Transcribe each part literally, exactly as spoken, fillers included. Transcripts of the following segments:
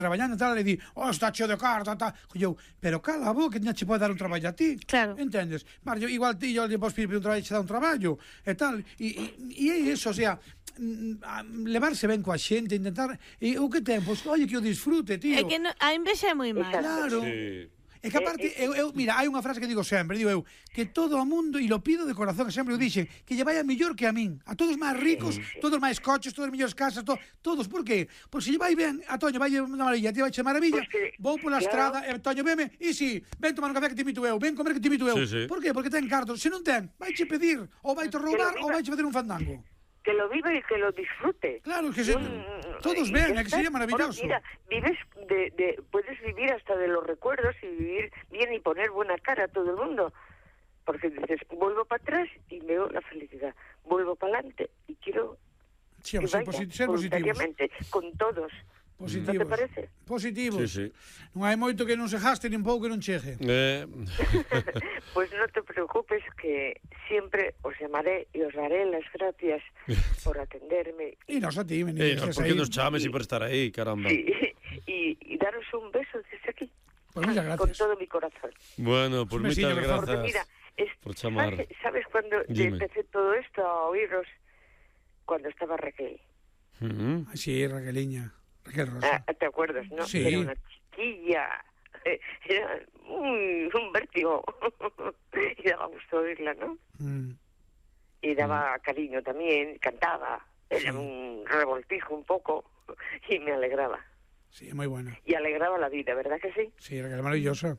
traballando tal, e di, oh, está cheo de carta, tal. Colleu, pero cala a boca, que che pode dar un traballo a ti. Claro. Entendes? Mario, igual ti, yo le podes pedir un traballo, che dá un traballo, e tal. E, e, e é iso, o sea, levarse ben coa xente, intentar, e o que ten, pois, oye, que o disfrute, tío. É que no, a envexa é moi mal. Claro. Sí. É que aparte, eu, eu, mira, hai unha frase que digo sempre, digo eu, que todo o mundo, e lo pido de corazón, que sempre o dixen, que lle vaya mellor que a min, a todos máis ricos, todos máis coches, todos mellores casas, to, todos, por que? Pois se lle vai ben, a Toño vai unha maravilla, a ti vai che maravilla, Porque, vou pola claro. estrada, e Toño, veme, e si, ven tomar un café que te invito eu, ven comer que te invito eu. Sí, sí. Por que? Porque ten cartos, se non ten, vai che pedir, ou vai te roubar, Que lo ou vai che fazer un fandango. Que lo viva y que lo disfrute. Claro, que se, Mm, todos y ven, ya é que está. sería maravilloso. Ahora, mira, vives de, de, puedes vivir hasta de los recuerdos y vivir bien y poner buena cara a todo el mundo. Porque dices, vuelvo para atrás y veo la felicidad. Vuelvo para adelante y quiero Sí, que ser, vaya posi ser positivos. voluntariamente con todos. Positivos. ¿No te parece? Positivos. Sí, sí. Non hai moito que non se gaste, nin pouco que non chegue. Eh, Pues no te preocupes que siempre os llamaré y os daré las gracias por atenderme. E nos a ti, me eh, dices porque aí. nos chames e por estar aí, caramba. Sí, y, y daros un beso desde aquí. Pues muchas Con gracias. todo mi corazón. Bueno, pues Un besito, moitas por favor. Porque grazas mira, es, por chamar. ¿sabes, ¿sabes cuando Dime. empecé todo esto a oíros? Cuando estaba Raquel. Mm. Ay, sí, Raqueliña. Raquel Rosa. Ah, ¿te acuerdas, no? Sí. Era una chiquilla. eh, Era muy, un vértigo. Y daba gusto oírla, ¿no? Mm. Y daba cariño también, cantaba. Era Sí. un revoltijo un poco. Y me alegraba. Sí, moi buena. Y alegraba la vida, ¿verdad que sí? Sí, Raquel maravillosa.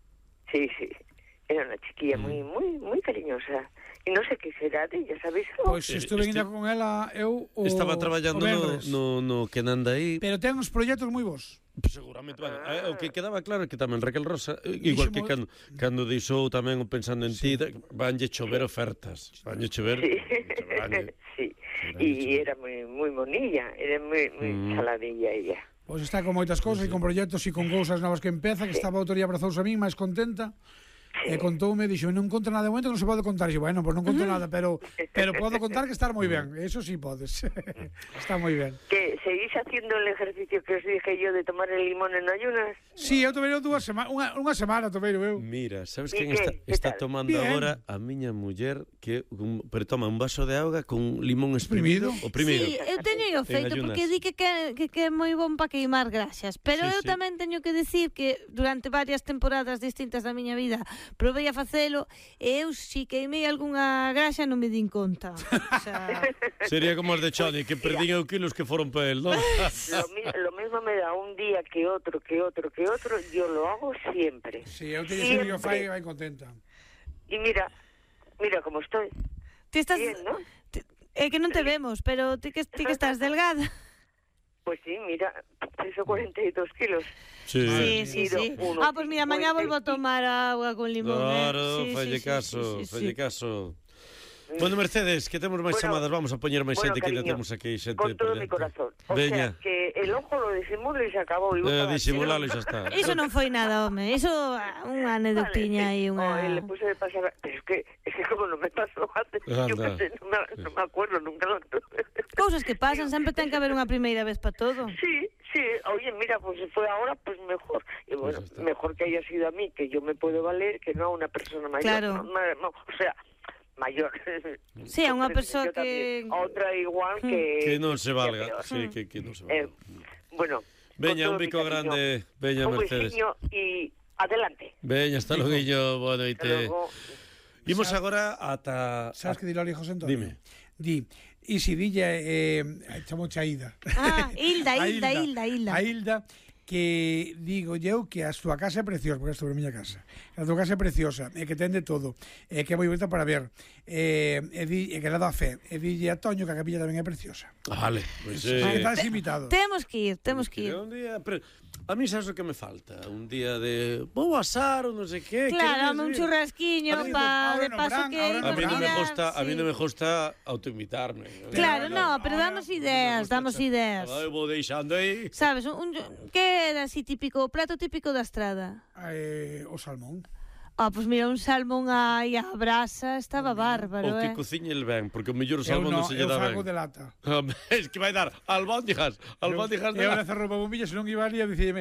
Sí, sí. Era una chiquilla muy, muy, muy cariñosa. Y no sé qué será de ella, ¿sabéis algo? Pois Eh, estuve este- indo con ela eu o Estaba traballando o no, venres. no, no que nanda aí. Pero ten uns proxectos moi bons. Seguramente, bueno, eh, o que quedaba claro é que tamén Raquel Rosa, eh, igual que cando, cando deixou tamén o pensando en ti, vanlle chover ofertas. Vanlle chover. Sí, vanlle- sí. Grande Y chica. era muy, muy monilla, era muy, muy Mm. saladilla ella. Pois está con moitas cousas e con proxectos e con cousas novas que empeza, que estaba outro día abrazouse a min máis contenta. E contoume, dixo, non conta nada de momento, non se pode contar. E bueno, pois non conto nada, pero pero podo contar que estar moi ben. Eso sí podes. Está moi ben. ¿Que seguís haciendo el ejercicio que os dije yo de tomar el limón en ayunas? Sí, eu tomei dúas semanas, unha, unha semana tomei eu. Mira, sabes ¿Y quen qué? está, ¿Qué está tal? tomando Bien. agora a miña muller que un, pero toma un vaso de auga con limón exprimido, Exprimido? o primeiro. Sí, eu teño o feito ayunas. porque di que, que, que, que é moi bon para queimar graxas. Pero Sí, eu sí. tamén teño que decir que durante varias temporadas distintas da miña vida provei a facelo e eu si queimei algunha graxa non me din conta. O sea, Sería como os de Choni, que perdín eu kilos que foron para el, ¿no? Lo, mi- lo mismo me da un día que otro, que otro, que otro. Yo lo hago siempre. Sí, eu teño que yo fai Siempre. vai contenta. Y mira, mira cómo estoy. ti estás Bien, ¿no? ti- é que non te vemos, pero ti que, ti que estás delgada. Pues sí, mira, peso cuarenta y dos kilos. Sí. Sí, sí, Ido sí. uno Ah, pues mira, mañá cincuenta y- volvo a tomar agua con limón. Claro, eh. Sí, falle sí, sí, caso, sí, sí, falle sí. caso. Bueno, Mercedes, que temos máis Bueno, chamadas, vamos a poñer máis bueno, xente que ainda cariño, temos aquí xente con todo por mi dentro. corazón. O Veña, sea, que el ojo lo disimulo y se acabó. Y eh, busca disimulalo e la- xa está. Iso non foi nada, home. Iso unha anedotiña Vale, aí, sí. Oh, y le unha... puse de pasar, pero es que, es que como no me pasó antes, yo Anda. qué sé, no me, no me acuerdo nunca. Lo... Cousas que pasan, sempre ten que haber unha primeira vez para todo. Sí, sí, oye, mira, pues si fue ahora, pues mejor. Y bueno, Pues ya está. mejor que haya sido a mí, que yo me puedo valer, que no a una persona mayor. Claro. No, no, o sea, mayor. Sí, a unha Yo persoa también, que... a otra igual que... Que non se que valga, peor. sí, que, que non se Eh, valga. bueno. Veña, con un todo mi bico cariño, grande, veña, un Mercedes. besiño y adelante. Veña, hasta logo, boa Hasta noite. luego. Imos agora ata... Sabes que di Loli José Antonio? Dime. Di, e si dille, eh, chamo a Hilda. Ah, Hilda, A Hilda, Hilda, Hilda. A Hilda, que digo eu que a súa casa é preciosa, porque é sobre a miña casa. A súa casa é preciosa, e que ten de todo, e que é moi bonita para ver. E, e, di, e que le dá fe. E dille a Toño que a capilla tamén é preciosa. Vale, pois Pues, eh, que eh, estás invitado. Temos que ir, temos que ir. un día, pero a mí sabes o que me falta? Un día de vou a asar ou non sei que. Claro, queres un ir? churrasquiño Ahora pa, ahora de no paso verán, que ahora no A mí non me mirar, gusta, a mí sí. non me gusta autoinvitarme. Claro, no, pero ahora damos ideas, damos ideas. Eu vou deixando aí. Sabes, un, un que era así típico, o prato típico da estrada. Eh, o salmón. Ah, pois mira, un salmón aí á brasa estaba bárbaro, O que eh? cociñe el ben, porque o mellor o Eu salmón non non, se lle eu dá fago ben. de lata. Es que vai dar albóndigas, albóndigas de Eu lata. na cerro bombilla, se non iba ali a dicirme